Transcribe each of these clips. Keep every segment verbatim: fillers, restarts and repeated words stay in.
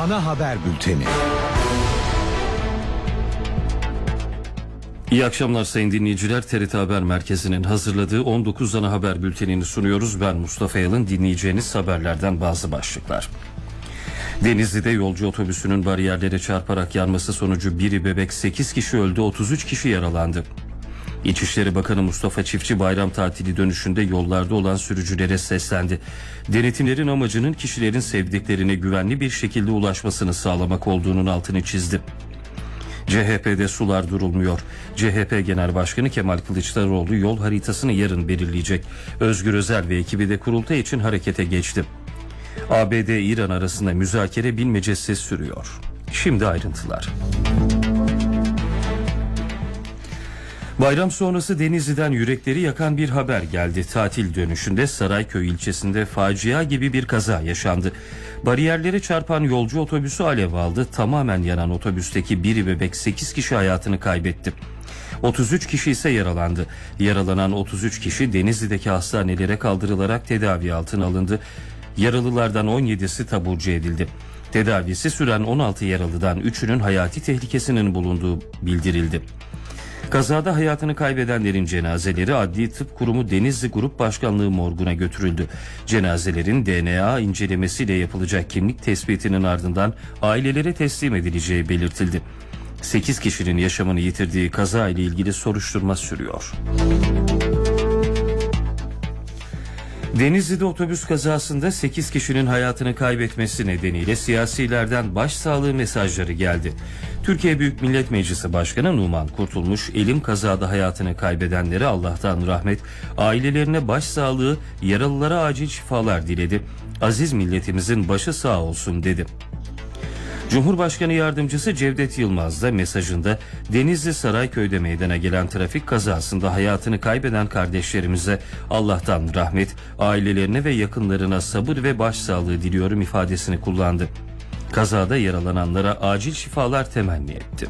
Ana Haber Bülteni. İyi akşamlar sayın dinleyiciler. T R T Haber Merkezi'nin hazırladığı on dokuz Ana Haber Bülteni'ni sunuyoruz. Ben Mustafa Yalın. Dinleyeceğiniz haberlerden bazı başlıklar. Denizli'de yolcu otobüsünün bariyerlere çarparak yanması sonucu biri bebek sekiz kişi öldü, otuz üç kişi yaralandı. İçişleri Bakanı Mustafa Çiftçi bayram tatili dönüşünde yollarda olan sürücülere seslendi. Denetimlerin amacının kişilerin sevdiklerine güvenli bir şekilde ulaşmasını sağlamak olduğunun altını çizdi. C H P'de sular durulmuyor. C H P Genel Başkanı Kemal Kılıçdaroğlu yol haritasını yarın belirleyecek. Özgür Özel ve ekibi de kurultay için harekete geçti. A B D-İran arasında müzakere bilmecesiz sürüyor. Şimdi ayrıntılar. Bayram sonrası Denizli'den yürekleri yakan bir haber geldi. Tatil dönüşünde Sarayköy ilçesinde facia gibi bir kaza yaşandı. Bariyerlere çarpan yolcu otobüsü alev aldı. Tamamen yanan otobüsteki biri bebek sekiz kişi hayatını kaybetti. otuz üç kişi ise yaralandı. Yaralanan otuz üç kişi Denizli'deki hastanelere kaldırılarak tedavi altına alındı. Yaralılardan on yedisi taburcu edildi. Tedavisi süren on altı yaralıdan üçünün hayati tehlikesinin bulunduğu bildirildi. Kazada hayatını kaybedenlerin cenazeleri Adli Tıp Kurumu Denizli Grup Başkanlığı morguna götürüldü. Cenazelerin D N A incelemesiyle yapılacak kimlik tespitinin ardından ailelere teslim edileceği belirtildi. sekiz kişinin yaşamını yitirdiği kaza ile ilgili soruşturma sürüyor. Denizli'de otobüs kazasında sekiz kişinin hayatını kaybetmesi nedeniyle siyasilerden başsağlığı mesajları geldi. Türkiye Büyük Millet Meclisi Başkanı Numan Kurtulmuş, elim kazada hayatını kaybedenlere Allah'tan rahmet, ailelerine başsağlığı, yaralılara acil şifalar diledi. Aziz milletimizin başı sağ olsun dedi. Cumhurbaşkanı Yardımcısı Cevdet Yılmaz da mesajında Denizli Sarayköy'de meydana gelen trafik kazasında hayatını kaybeden kardeşlerimize Allah'tan rahmet, ailelerine ve yakınlarına sabır ve başsağlığı diliyorum ifadesini kullandı. Kazada yaralananlara acil şifalar temenni etti.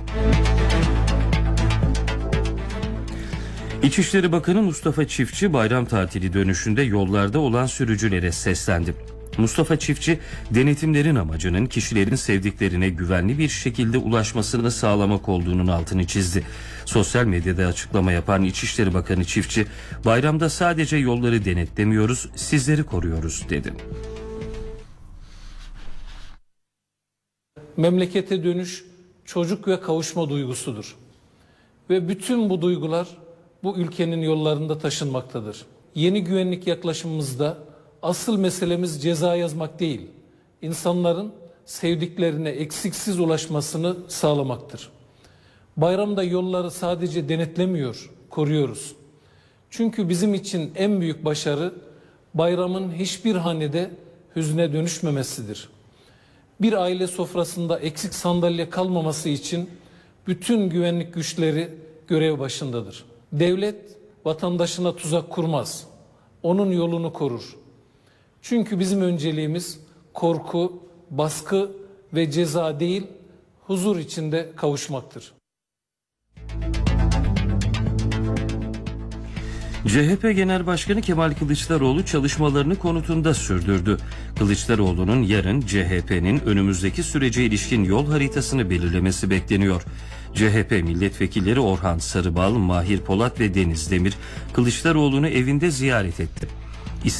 İçişleri Bakanı Mustafa Çiftçi bayram tatili dönüşünde yollarda olan sürücülere seslendi. Mustafa Çiftçi, denetimlerin amacının kişilerin sevdiklerine güvenli bir şekilde ulaşmasını sağlamak olduğunun altını çizdi. Sosyal medyada açıklama yapan İçişleri Bakanı Çiftçi, bayramda sadece yolları denetlemiyoruz, sizleri koruyoruz dedi. Memlekete dönüş çocuk ve kavuşma duygusudur. Ve bütün bu duygular bu ülkenin yollarında taşınmaktadır. Yeni güvenlik yaklaşımımızda asıl meselemiz ceza yazmak değil, insanların sevdiklerine eksiksiz ulaşmasını sağlamaktır. Bayramda yolları sadece denetlemiyor, koruyoruz. Çünkü bizim için en büyük başarı bayramın hiçbir hanede hüzne dönüşmemesidir. Bir aile sofrasında eksik sandalye kalmaması için bütün güvenlik güçleri görev başındadır. Devlet vatandaşına tuzak kurmaz, onun yolunu korur. Çünkü bizim önceliğimiz korku, baskı ve ceza değil, huzur içinde kavuşmaktır. C H P Genel Başkanı Kemal Kılıçdaroğlu çalışmalarını konutunda sürdürdü. Kılıçdaroğlu'nun yarın C H P'nin önümüzdeki sürece ilişkin yol haritasını belirlemesi bekleniyor. C H P milletvekilleri Orhan Sarıbal, Mahir Polat ve Deniz Demir, Kılıçdaroğlu'nu evinde ziyaret etti.